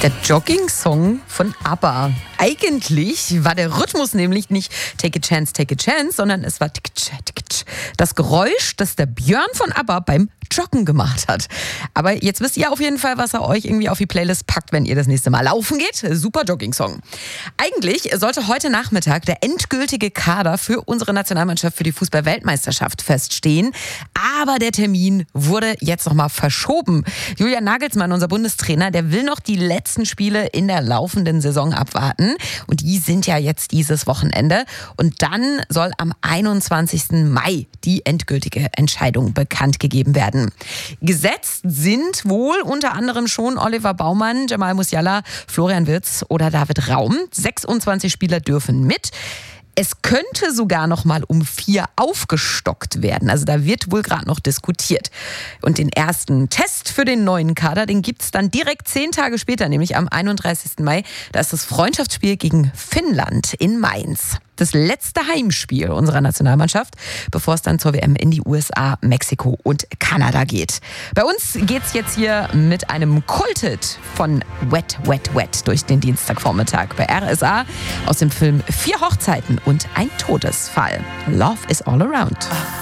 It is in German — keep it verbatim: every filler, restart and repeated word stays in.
Der Jogging-Song von ABBA. Eigentlich war der Rhythmus nämlich nicht Take a Chance, Take a Chance, sondern es war das Geräusch, das der Björn von ABBA beim Joggen gemacht hat. Aber jetzt wisst ihr auf jeden Fall, was er euch irgendwie auf die Playlist packt, wenn ihr das nächste Mal laufen geht. Super Jogging-Song. Eigentlich sollte heute Nachmittag der endgültige Kader für unsere Nationalmannschaft für die Fußball-Weltmeisterschaft feststehen. Aber der Termin wurde jetzt nochmal verschoben. Julian Nagelsmann, unser Bundestrainer, der will noch die letzten Spiele in der laufenden Saison abwarten. Und die sind ja jetzt dieses Wochenende. Und dann soll am einundzwanzigsten Mai die endgültige Entscheidung bekannt gegeben werden. Gesetzt sind wohl unter anderem schon Oliver Baumann, Jamal Musiala, Florian Wirtz oder David Raum. sechsundzwanzig Spieler dürfen mit. Es könnte sogar noch mal um vier aufgestockt werden. Also da wird wohl gerade noch diskutiert. Und den ersten Test für den neuen Kader, den gibt es dann direkt zehn Tage später, nämlich am einunddreißigsten Mai. Da ist das Freundschaftsspiel gegen Finnland in Mainz. Das letzte Heimspiel unserer Nationalmannschaft, bevor es dann zur W M in die U S A, Mexiko und Kanada geht. Bei uns geht's jetzt hier mit einem Kulthit von Wet, Wet, Wet durch den Dienstagvormittag bei R S A aus dem Film Vier Hochzeiten und ein Todesfall. Love is all around.